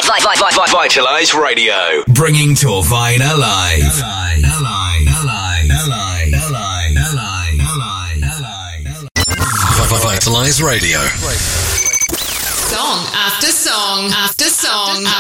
Vitalize Radio, bringing Torvine alive. Vitalize Radio. Song after song after song